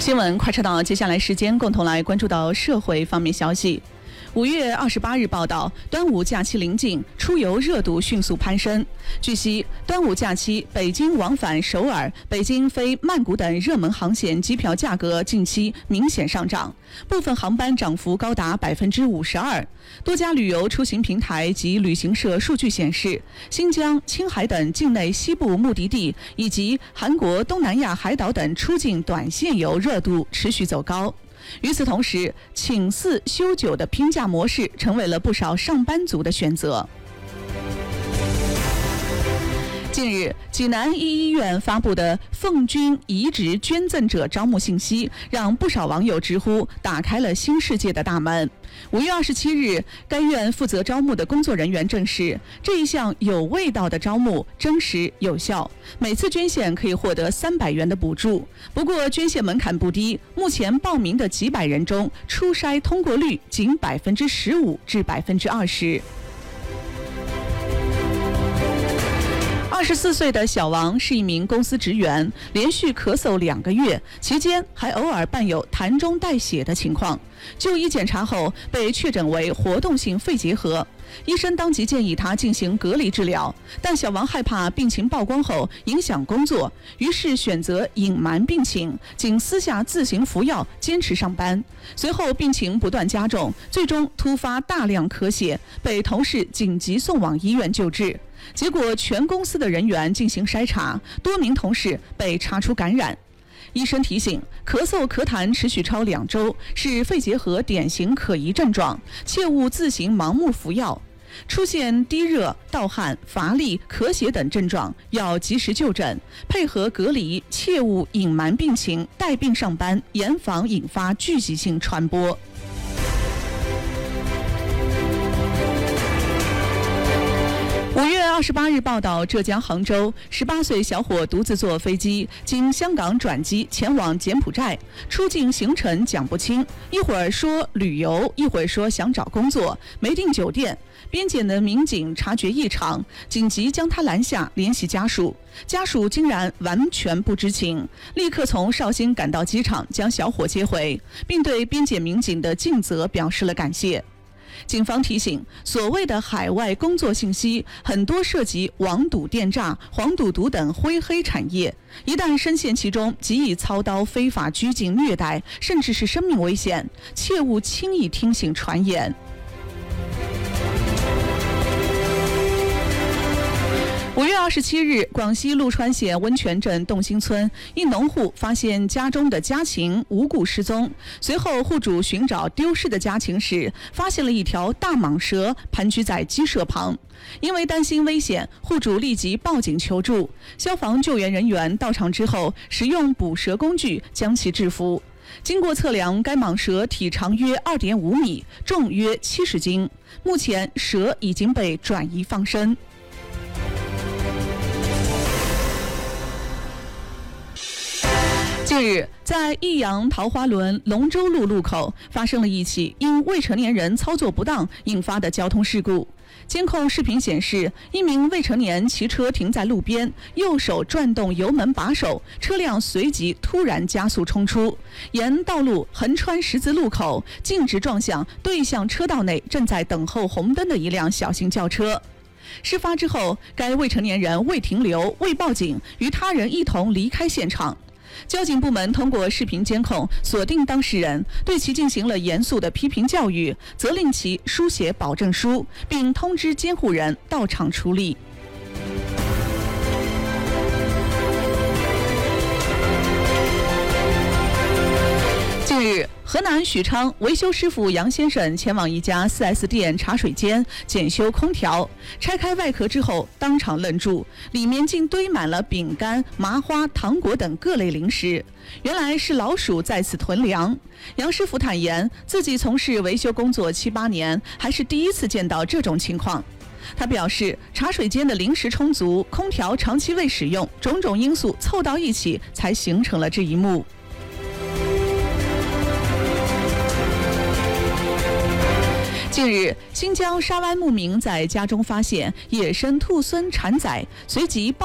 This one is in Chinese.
新闻快车道，接下来时间共同来关注到社会方面消息。5月28日报道，端午假期临近，出游热度迅速攀升。据悉，端午假期北京往返首尔、北京飞曼谷等热门航线机票价格近期明显上涨，部分航班涨幅高达52%。多家旅游出行平台及旅行社数据显示，新疆、青海等境内西部目的地以及韩国、东南亚海岛等出境短线游热度持续走高。与此同时，请4休9的拼假模式成为了不少上班族的选择。近日，济南一医院发布的奉军移植捐赠者招募信息，让不少网友直呼打开了新世界的大门。5月27日，该院负责招募的工作人员证实，这一项有味道的招募真实有效，每次捐献可以获得300元的补助。不过，捐献门槛不低，目前报名的几百人中，初筛通过率仅15%至20%。24岁的小王是一名公司职员，连续咳嗽2个月，期间还偶尔伴有痰中带血的情况。就医检查后，被确诊为活动性肺结核。医生当即建议他进行隔离治疗，但小王害怕病情曝光后影响工作，于是选择隐瞒病情，仅私下自行服药，坚持上班。随后病情不断加重，最终突发大量咳血，被同事紧急送往医院救治。结果全公司的人员进行筛查，多名同事被查出感染。医生提醒，咳嗽咳痰持续超2周是肺结核典型可疑症状，切勿自行盲目服药。出现低热、盗汗、乏力、咳血等症状，要及时就诊，配合隔离，切勿隐瞒病情，带病上班，严防引发聚集性传播。5月28日报道，浙江杭州18岁小伙独自坐飞机经香港转机前往柬埔寨，出境行程讲不清，一会儿说旅游，一会儿说想找工作，没订酒店。边检的民警察觉异常，紧急将他拦下，联系家属。家属竟然完全不知情，立刻从绍兴赶到机场将小伙接回，并对边检民警的尽责表示了感谢。警方提醒，所谓的海外工作信息很多涉及网赌电诈、黄赌毒等灰黑产业，一旦深陷其中，极易操刀非法拘禁、虐待，甚至是生命危险，切勿轻易听信传言。5月27日，广西陆川县温泉镇洞兴村一农户发现家中的家禽无故失踪，随后户主寻找丢失的家禽时，发现了一条大蟒蛇盘踞在鸡舍旁。因为担心危险，户主立即报警求助。消防救援人员到场之后，使用捕蛇工具将其制服。经过测量，该蟒蛇体长约2.5米，重约70斤。目前，蛇已经被转移放生。近日，在益阳桃花轮龙州路路口发生了一起因未成年人操作不当引发的交通事故。监控视频显示，一名未成年骑车停在路边，右手转动油门把手，车辆随即突然加速冲出，沿道路横穿十字路口，径直撞向对向车道内正在等候红灯的一辆小型轿车。事发之后，该未成年人未停留、未报警，与他人一同离开现场。交警部门通过视频监控锁定当事人，对其进行了严肃的批评教育，责令其书写保证书，并通知监护人到场处理。近日，河南许昌维修师傅杨先生前往一家 4S 店茶水间检修空调，拆开外壳之后当场愣住，里面竟堆满了饼干、麻花、糖果等各类零食，原来是老鼠在此囤粮。杨师傅坦言，自己从事维修工作7、8年，还是第一次见到这种情况。他表示，茶水间的零食充足，空调长期未使用，种种因素凑到一起，才形成了这一幕。近日，新疆沙湾牧民在家中发现野生兔狲产崽，随即